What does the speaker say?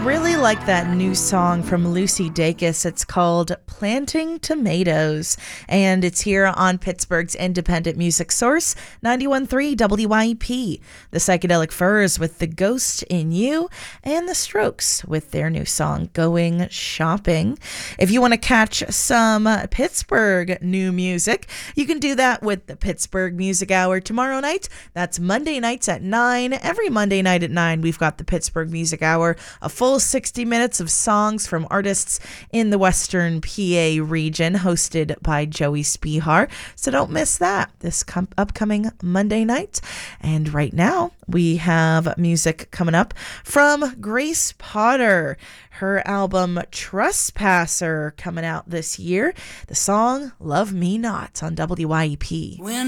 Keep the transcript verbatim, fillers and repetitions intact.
Really like that new song from Lucy Dacus. It's called Planting Tomatoes, and it's here on Pittsburgh's independent music source, ninety-one point three W I P. The Psychedelic Furs with The Ghost in You, and The Strokes with their new song, Going Shopping. If you want to catch some Pittsburgh new music, you can do that with the Pittsburgh Music Hour tomorrow night. That's Monday nights at nine. Every Monday night at nine, we've got the Pittsburgh Music Hour, a full sixty minutes of songs from artists in the Western P A region, hosted by Joey Spihar. So don't miss that this com- upcoming Monday night. And right now, we have music coming up from Grace Potter. Her album Trespasser coming out this year. The song Love Me Not on W I E P. When